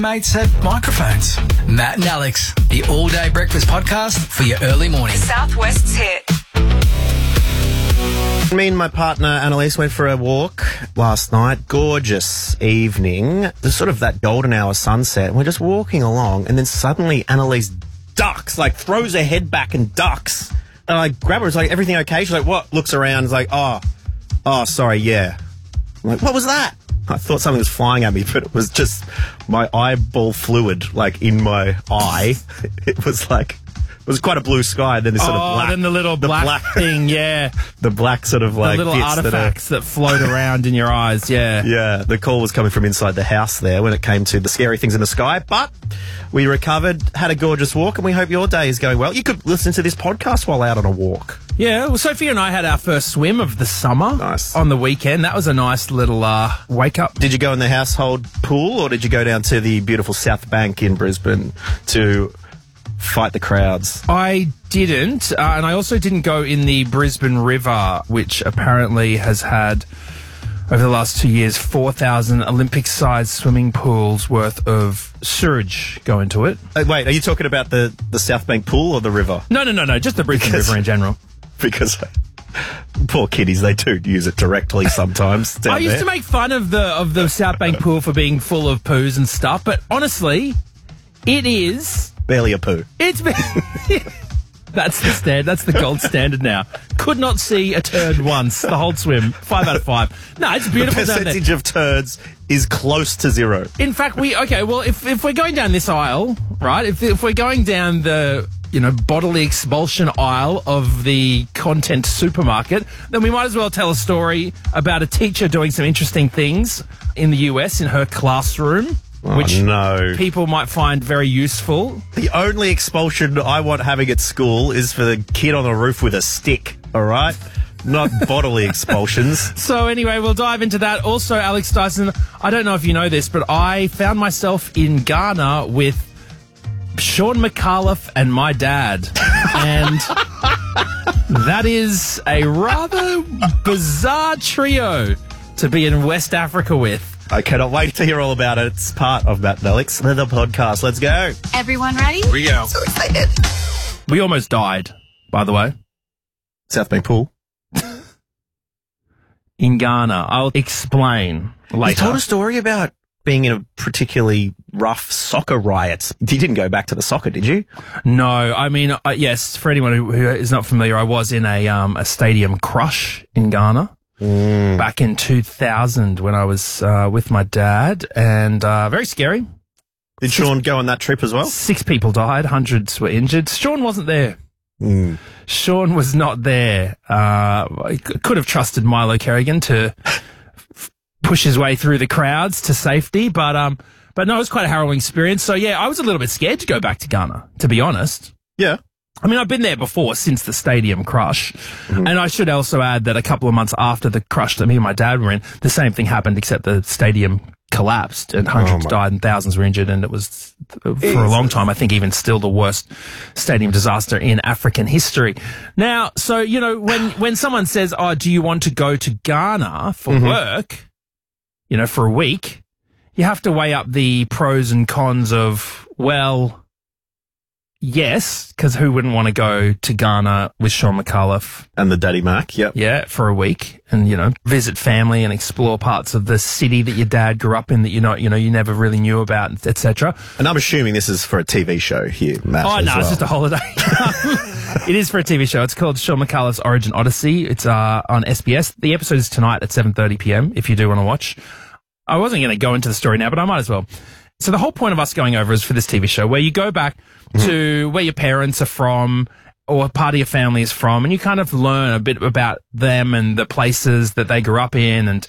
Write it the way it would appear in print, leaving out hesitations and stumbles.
Mates have microphones. Matt and Alex, the all-day breakfast podcast for your early morning. Southwest's hit. Me and my partner Annalise went for a walk last night. Gorgeous evening. There's sort of that golden hour sunset. And we're just walking along, and then suddenly Annalise ducks, like throws her head back and ducks. And I grab her. It's like, everything okay? She's like, what? Looks around. It's like, oh, sorry, yeah. I'm like, what was that? I thought something was flying at me, but it was just my eyeball fluid, like, in my eye. It was quite a blue sky, and then this sort of black... then the little black thing, yeah. The black sort of, like... The little bits artifacts that float around in your eyes, yeah. Yeah, the call was coming from inside the house there when it came to the scary things in the sky, but we recovered, had a gorgeous walk, and we hope your day is going well. You could listen to this podcast while out on a walk. Yeah, well, Sophie and I had our first swim of the summer. Nice. On the weekend. That was a nice little wake-up. Did you go in the household pool, or did you go down to the beautiful South Bank in Brisbane to fight the crowds? I didn't, and I also didn't go in the Brisbane River, which apparently has had, over the last 2 years, 4,000 Olympic-sized swimming pools worth of sewage go into it. Wait, are you talking about the South Bank pool or the river? No, just the Brisbane River in general. Because poor kiddies, they do use it directly sometimes. I used to make fun of the South Bank pool for being full of poos and stuff, but honestly, it is... barely a poo. It's that's the gold standard now. Could not see a turd once the whole swim. 5 out of 5. No, it's beautiful. The percentage of turds is close to zero. In fact, if we're going down this aisle, right? If we're going down the bodily expulsion aisle of the content supermarket, then we might as well tell a story about a teacher doing some interesting things in the US in her classroom. Which people might find very useful. The only expulsion I want having at school is for the kid on the roof with a stick, all right? Not bodily expulsions. So anyway, we'll dive into that. Also, Alex Dyson, I don't know if you know this, but I found myself in Ghana with Sean McAuliffe and my dad. And that is a rather bizarre trio to be in West Africa with. I cannot wait to hear all about it. It's part of Matt and Alex, the podcast. Let's go. Everyone ready? Here we go. So excited. We almost died, by the way. South Bank pool. In Ghana. I'll explain later. You told a story about being in a particularly rough soccer riot. You didn't go back to the soccer, did you? No, I mean, yes, for anyone who is not familiar, I was in a stadium crush in Ghana. Back in 2000 when I was with my dad, and very scary. Did Sean go on that trip as well? 6 people died, hundreds were injured. Sean wasn't there. Sean was not there. I could have trusted Milo Kerrigan to push his way through the crowds to safety, but no, it was quite a harrowing experience. So yeah, I was a little bit scared to go back to Ghana, to be honest. Yeah. I mean, I've been there before since the stadium crush. And I should also add that a couple of months after the crush that me and my dad were in, the same thing happened, except the stadium collapsed and hundreds died and thousands were injured. And it was, for a long time, I think even still the worst stadium disaster in African history. Now, so, when someone says, oh, do you want to go to Ghana for work, for a week, you have to weigh up the pros and cons of, well... yes, because who wouldn't want to go to Ghana with Sean McAuliffe? And the Daddy Mac, yep. Yeah, for a week and, visit family and explore parts of the city that your dad grew up in that you never really knew about, etc. And I'm assuming this is for a TV show here, Matt. Oh, no, it's just a holiday. It is for a TV show. It's called Sean McAuliffe's Origin Odyssey. It's on SBS. The episode is tonight at 7:30 p.m. if you do want to watch. I wasn't going to go into the story now, but I might as well. So the whole point of us going over is for this TV show where you go back to where your parents are from or part of your family is from, and you kind of learn a bit about them and the places that they grew up in and